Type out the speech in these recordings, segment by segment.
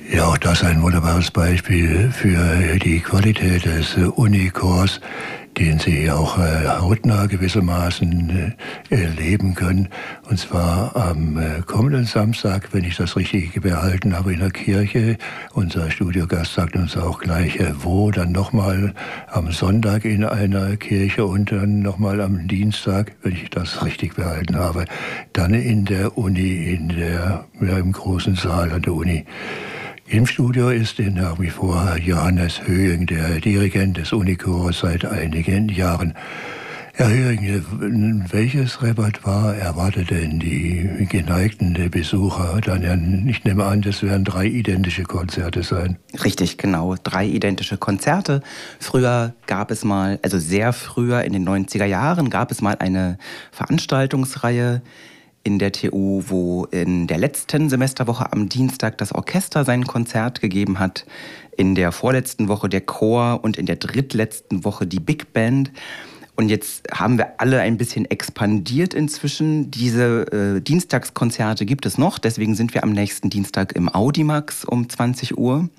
Ja, auch das ein wunderbares Beispiel für die Qualität des Unichors, den Sie auch hautnah gewissermaßen erleben können. Und zwar am kommenden Samstag, wenn ich das richtig behalten habe, in der Kirche. Unser Studiogast sagt uns auch gleich, wo. Dann nochmal am Sonntag in einer Kirche und dann nochmal am Dienstag, wenn ich das richtig behalten habe, dann in der Uni, im großen Saal an der Uni. Im Studio ist nach wie vor Johannes Höhing, der Dirigent des Unichors seit einigen Jahren. Herr Höhing, welches Repertoire erwartet denn die geneigten Besucher? Dann, ich nehme an, das werden 3 identische Konzerte sein. Richtig, genau. 3 identische Konzerte. Früher gab es mal, also sehr früher in den 90er Jahren, gab es mal eine Veranstaltungsreihe in der TU, wo in der letzten Semesterwoche am Dienstag das Orchester sein Konzert gegeben hat, in der vorletzten Woche der Chor und in der drittletzten Woche die Big Band. Und jetzt haben wir alle ein bisschen expandiert inzwischen. Diese Dienstagskonzerte gibt es noch, deswegen sind wir am nächsten Dienstag im Audimax um 20 Uhr.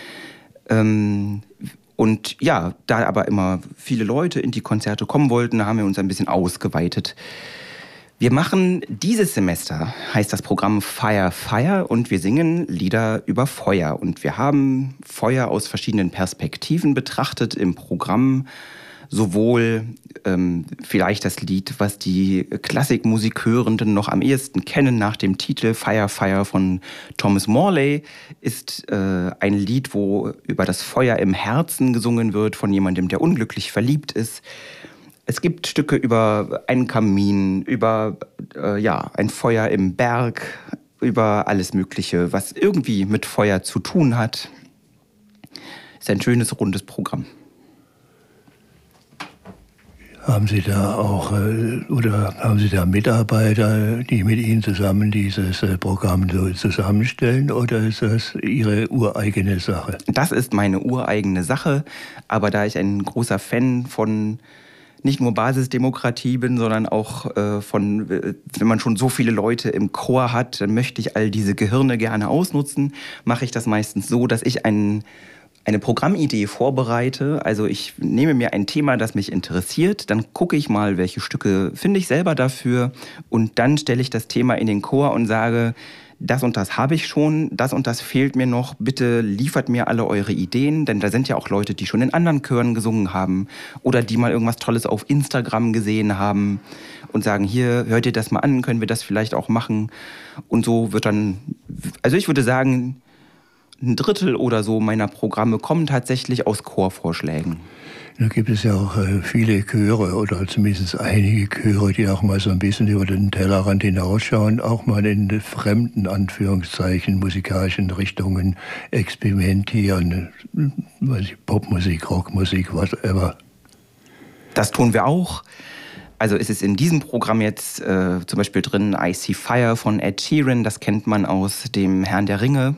Und ja, da aber immer viele Leute in die Konzerte kommen wollten, haben wir uns ein bisschen ausgeweitet. Wir machen dieses Semester, heißt das Programm Fire, Fire, und wir singen Lieder über Feuer. Und wir haben Feuer aus verschiedenen Perspektiven betrachtet im Programm. Sowohl vielleicht das Lied, was die Klassikmusikhörenden noch am ehesten kennen nach dem Titel Fire, Fire von Thomas Morley, ist ein Lied, wo über das Feuer im Herzen gesungen wird von jemandem, der unglücklich verliebt ist. Es gibt Stücke über einen Kamin, über ein Feuer im Berg, über alles Mögliche, was irgendwie mit Feuer zu tun hat. Ist ein schönes, rundes Programm. Haben Sie da auch oder haben Sie da Mitarbeiter, die mit Ihnen zusammen dieses Programm zusammenstellen, oder ist das Ihre ureigene Sache? Das ist meine ureigene Sache, aber da ich ein großer Fan von nicht nur Basisdemokratie bin, sondern auch wenn man schon so viele Leute im Chor hat, dann möchte ich all diese Gehirne gerne ausnutzen. Mache ich das meistens so, dass ich eine Programmidee vorbereite. Also ich nehme mir ein Thema, das mich interessiert, dann gucke ich mal, welche Stücke finde ich selber dafür, und dann stelle ich das Thema in den Chor und sage, das und das habe ich schon, das und das fehlt mir noch, bitte liefert mir alle eure Ideen, denn da sind ja auch Leute, die schon in anderen Chören gesungen haben oder die mal irgendwas Tolles auf Instagram gesehen haben und sagen, hier, hört ihr das mal an, können wir das vielleicht auch machen? Und so wird dann, also ich würde sagen, 1/3 oder so meiner Programme kommen tatsächlich aus Chorvorschlägen. Da gibt es ja auch viele Chöre oder zumindest einige Chöre, die auch mal so ein bisschen über den Tellerrand hinausschauen, auch mal in fremden, Anführungszeichen, musikalischen Richtungen experimentieren. Popmusik, Rockmusik, whatever. Das tun wir auch. Also ist es in diesem Programm jetzt zum Beispiel drin I See Fire von Ed Sheeran, das kennt man aus dem Herrn der Ringe.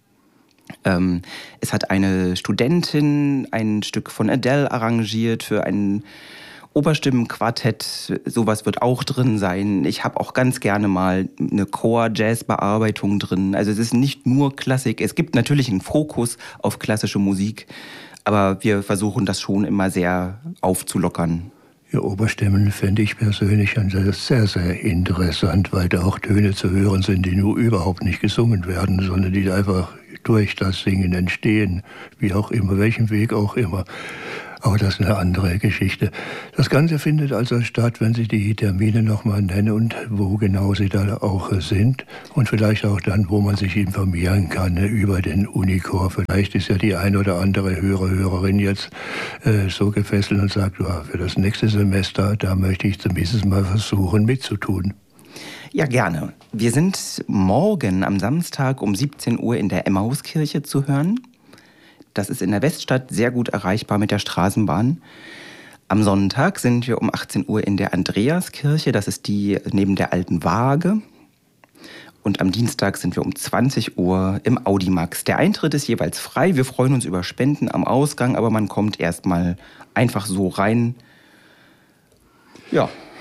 Es hat eine Studentin ein Stück von Adele arrangiert für ein Oberstimmenquartett. Sowas wird auch drin sein. Ich habe auch ganz gerne mal eine Chor-Jazz-Bearbeitung drin. Also es ist nicht nur Klassik. Es gibt natürlich einen Fokus auf klassische Musik, aber wir versuchen das schon immer sehr aufzulockern. Ja, Oberstimmen fände ich persönlich sehr, sehr interessant, weil da auch Töne zu hören sind, die nur überhaupt nicht gesungen werden, sondern die einfach durch das Singen entstehen, wie auch immer, welchen Weg auch immer. Aber das ist eine andere Geschichte. Das Ganze findet also statt, wenn Sie die Termine nochmal nennen und wo genau sie da auch sind und vielleicht auch dann, wo man sich informieren kann über den Unichor. Vielleicht ist ja die ein oder andere Hörerin jetzt so gefesselt und sagt, ja, für das nächste Semester, da möchte ich zumindest mal versuchen mitzutun. Ja, gerne. Wir sind morgen am Samstag um 17 Uhr in der Emmauskirche zu hören. Das ist in der Weststadt sehr gut erreichbar mit der Straßenbahn. Am Sonntag sind wir um 18 Uhr in der Andreaskirche. Das ist die neben der Alten Waage. Und am Dienstag sind wir um 20 Uhr im Audimax. Der Eintritt ist jeweils frei. Wir freuen uns über Spenden am Ausgang, aber man kommt erstmal einfach so rein. Ja.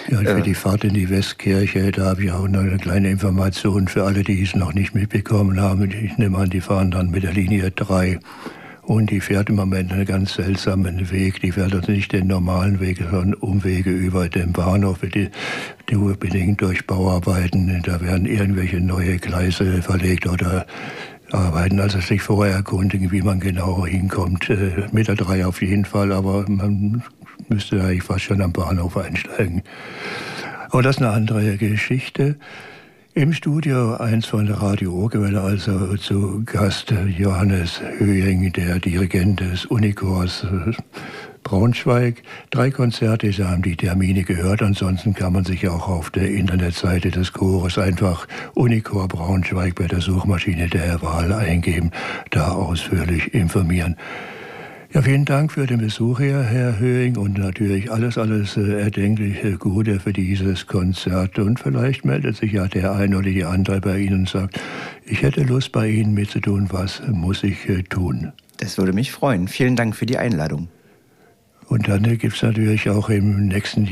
Ja, und für die Fahrt in die Westkirche, da habe ich auch noch eine kleine Information für alle, die es noch nicht mitbekommen haben. Ich nehme an, die fahren dann mit der Linie 3. Und die fährt im Moment einen ganz seltsamen Weg. Die fährt also nicht den normalen Weg, sondern Umwege über den Bahnhof, die bedingt durch Bauarbeiten. Da werden irgendwelche neue Gleise verlegt oder Arbeiten. Also sich vorher erkundigen, wie man genau hinkommt. Mit der 3 auf jeden Fall, aber man müsste eigentlich fast schon am Bahnhof einsteigen. Und das ist eine andere Geschichte. Im Studio 1 von Radio Urgewelle, also zu Gast Johannes Höhing, der Dirigent des Unichors Braunschweig. 3 Konzerte, Sie haben die Termine gehört. Ansonsten kann man sich auch auf der Internetseite des Chores einfach Unichor Braunschweig bei der Suchmaschine der Wahl eingeben, da ausführlich informieren. Ja, vielen Dank für den Besuch hier, Herr Höhing, und natürlich alles erdenkliche Gute für dieses Konzert. Und vielleicht meldet sich ja der eine oder die andere bei Ihnen und sagt, ich hätte Lust, bei Ihnen mitzutun, was muss ich tun? Das würde mich freuen. Vielen Dank für die Einladung. Und dann gibt es natürlich auch im nächsten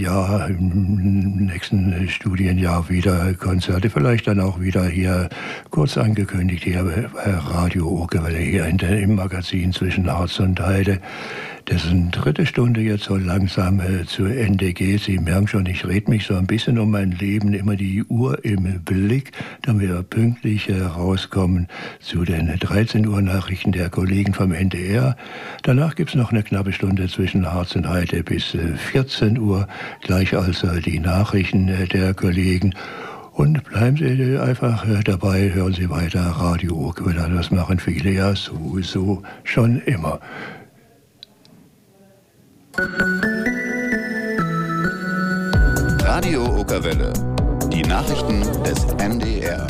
Studienjahr wieder Konzerte, vielleicht dann auch wieder hier kurz angekündigt, hier bei Radio Urgewelle, hier im Magazin zwischen Harz und Heide. Dessen 3. Stunde jetzt so langsam zu Ende geht. Sie merken schon, ich rede mich so ein bisschen um mein Leben, immer die Uhr im Blick, damit wir pünktlich rauskommen zu den 13 Uhr Nachrichten der Kollegen vom NDR. Danach gibt es noch eine knappe Stunde zwischen Harz und Heide bis 14 Uhr, gleich also die Nachrichten der Kollegen. Und bleiben Sie einfach dabei, hören Sie weiter Radio Urgewelle. Das machen viele ja sowieso schon immer. Radio Urgewelle. Die Nachrichten des NDR.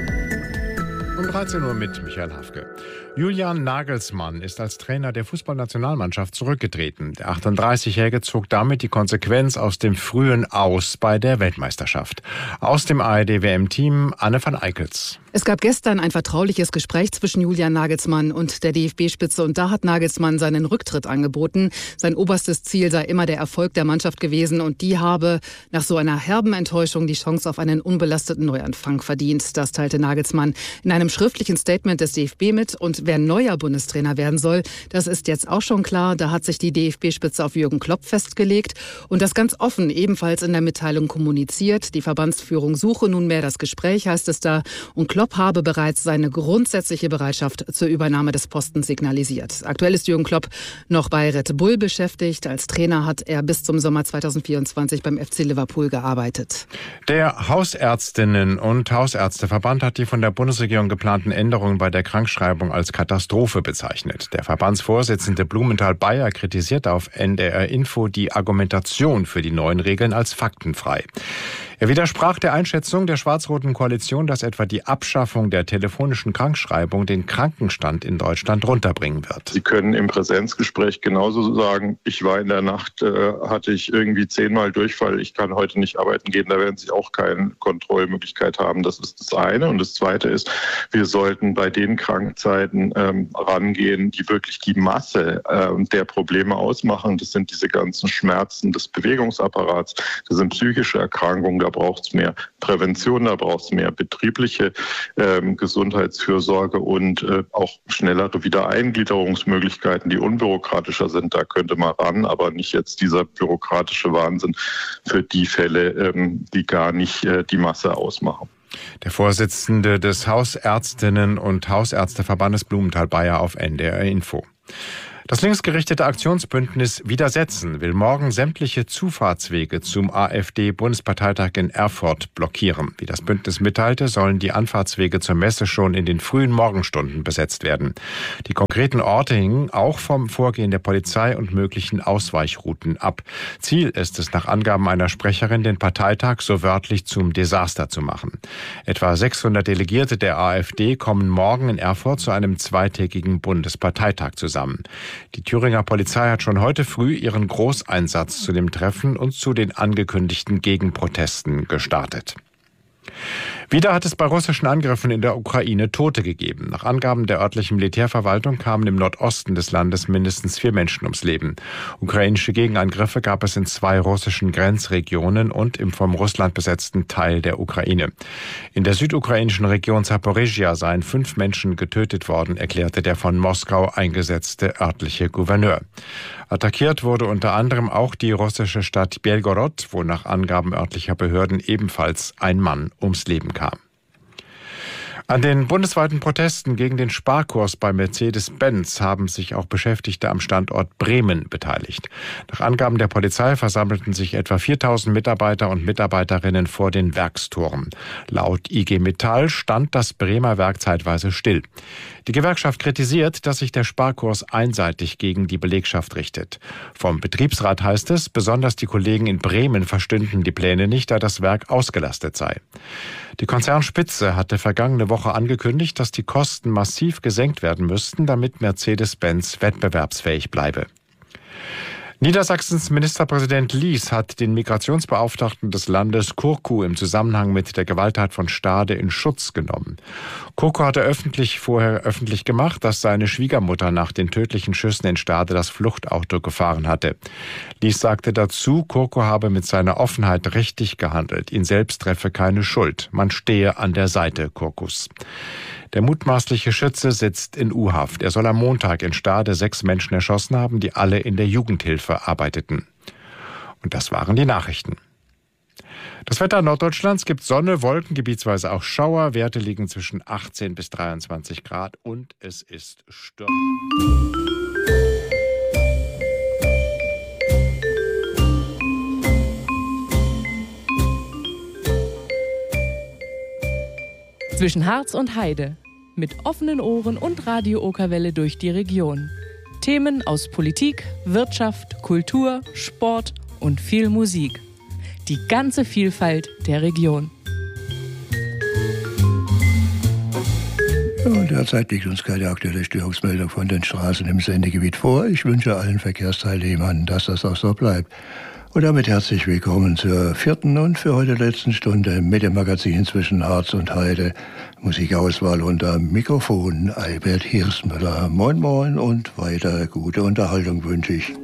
Um 13 Uhr mit Michael Hafke. Julian Nagelsmann ist als Trainer der Fußballnationalmannschaft zurückgetreten. Der 38-Jährige zog damit die Konsequenz aus dem frühen Aus bei der Weltmeisterschaft. Aus dem ARD-WM-Team Anne van Eickels. Es gab gestern ein vertrauliches Gespräch zwischen Julian Nagelsmann und der DFB-Spitze und da hat Nagelsmann seinen Rücktritt angeboten. Sein oberstes Ziel sei immer der Erfolg der Mannschaft gewesen und die habe nach so einer herben Enttäuschung die Chance auf einen unbelasteten Neuanfang verdient. Das teilte Nagelsmann in einem schriftlichen Statement des DFB mit und wer neuer Bundestrainer werden soll, das ist jetzt auch schon klar. Da hat sich die DFB-Spitze auf Jürgen Klopp festgelegt und das ganz offen ebenfalls in der Mitteilung kommuniziert. Die Verbandsführung suche nunmehr das Gespräch, heißt es da, und Klopp habe bereits seine grundsätzliche Bereitschaft zur Übernahme des Postens signalisiert. Aktuell ist Jürgen Klopp noch bei Red Bull beschäftigt. Als Trainer hat er bis zum Sommer 2024 beim FC Liverpool gearbeitet. Der Hausärztinnen- und Hausärzteverband hat die von der Bundesregierung geplanten Änderungen bei der Krankschreibung als Katastrophe bezeichnet. Der Verbandsvorsitzende Blumenthal-Beyer kritisiert auf NDR Info die Argumentation für die neuen Regeln als faktenfrei. Er widersprach der Einschätzung der schwarz-roten Koalition, dass etwa die Abschaffung der telefonischen Krankschreibung den Krankenstand in Deutschland runterbringen wird. Sie können im Präsenzgespräch genauso sagen, ich war in der Nacht, hatte ich irgendwie 10-mal Durchfall, ich kann heute nicht arbeiten gehen. Da werden Sie auch keine Kontrollmöglichkeit haben. Das ist das eine. Und das zweite ist, wir sollten bei den Krankzeiten rangehen, die wirklich die Masse der Probleme ausmachen. Das sind diese ganzen Schmerzen des Bewegungsapparats, das sind psychische Erkrankungen, da braucht es mehr Prävention, da braucht es mehr betriebliche Gesundheitsfürsorge und auch schnellere Wiedereingliederungsmöglichkeiten, die unbürokratischer sind. Da könnte man ran, aber nicht jetzt dieser bürokratische Wahnsinn für die Fälle, die gar nicht die Masse ausmachen. Der Vorsitzende des Hausärztinnen- und Hausärzteverbandes Blumenthal-Beyer auf NDR Info. Das linksgerichtete Aktionsbündnis Widersetzen will morgen sämtliche Zufahrtswege zum AfD-Bundesparteitag in Erfurt blockieren. Wie das Bündnis mitteilte, sollen die Anfahrtswege zur Messe schon in den frühen Morgenstunden besetzt werden. Die konkreten Orte hingen auch vom Vorgehen der Polizei und möglichen Ausweichrouten ab. Ziel ist es nach Angaben einer Sprecherin, den Parteitag so wörtlich zum Desaster zu machen. Etwa 600 Delegierte der AfD kommen morgen in Erfurt zu einem zweitägigen Bundesparteitag zusammen. Die Thüringer Polizei hat schon heute früh ihren Großeinsatz zu dem Treffen und zu den angekündigten Gegenprotesten gestartet. Wieder hat es bei russischen Angriffen in der Ukraine Tote gegeben. Nach Angaben der örtlichen Militärverwaltung kamen im Nordosten des Landes mindestens 4 Menschen ums Leben. Ukrainische Gegenangriffe gab es in 2 russischen Grenzregionen und im vom Russland besetzten Teil der Ukraine. In der südukrainischen Region Zaporizhia seien 5 Menschen getötet worden, erklärte der von Moskau eingesetzte örtliche Gouverneur. Attackiert wurde unter anderem auch die russische Stadt Belgorod, wo nach Angaben örtlicher Behörden ebenfalls ein Mann ums Leben kam. An den bundesweiten Protesten gegen den Sparkurs bei Mercedes-Benz haben sich auch Beschäftigte am Standort Bremen beteiligt. Nach Angaben der Polizei versammelten sich etwa 4.000 Mitarbeiter und Mitarbeiterinnen vor den Werkstoren. Laut IG Metall stand das Bremer Werk zeitweise still. Die Gewerkschaft kritisiert, dass sich der Sparkurs einseitig gegen die Belegschaft richtet. Vom Betriebsrat heißt es, besonders die Kollegen in Bremen verstünden die Pläne nicht, da das Werk ausgelastet sei. Die Konzernspitze hatte vergangene Woche angekündigt, dass die Kosten massiv gesenkt werden müssten, damit Mercedes-Benz wettbewerbsfähig bleibe. Niedersachsens Ministerpräsident Lies hat den Migrationsbeauftragten des Landes Kurku im Zusammenhang mit der Gewalttat von Stade in Schutz genommen. Kurku hatte vorher öffentlich gemacht, dass seine Schwiegermutter nach den tödlichen Schüssen in Stade das Fluchtauto gefahren hatte. Lies sagte dazu, Kurku habe mit seiner Offenheit richtig gehandelt. Ihn selbst treffe keine Schuld. Man stehe an der Seite Kurkus. Der mutmaßliche Schütze sitzt in U-Haft. Er soll am Montag in Stade 6 Menschen erschossen haben, die alle in der Jugendhilfe arbeiteten. Und das waren die Nachrichten. Das Wetter Norddeutschlands gibt Sonne, Wolken, gebietsweise auch Schauer. Werte liegen zwischen 18 bis 23 Grad und es ist stürmisch. Zwischen Harz und Heide. Mit offenen Ohren und Radio Okerwelle durch die Region. Themen aus Politik, Wirtschaft, Kultur, Sport und viel Musik. Die ganze Vielfalt der Region. Ja, derzeit liegt uns keine aktuelle Störungsmeldung von den Straßen im Sendegebiet vor. Ich wünsche allen Verkehrsteilnehmern, dass das auch so bleibt. Und damit herzlich willkommen zur 4. und für heute letzten Stunde mit dem Magazin zwischen Harz und Heide. Musikauswahl unter Mikrofon Albert Hirsmüller. Moin moin und weiter gute Unterhaltung wünsche ich.